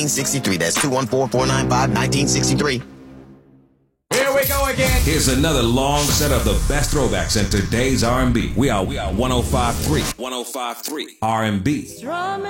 1963. That's 214-495-1963. Here we go again. Here's another long set of the best throwbacks in today's R&B. We are 105.3 R&B.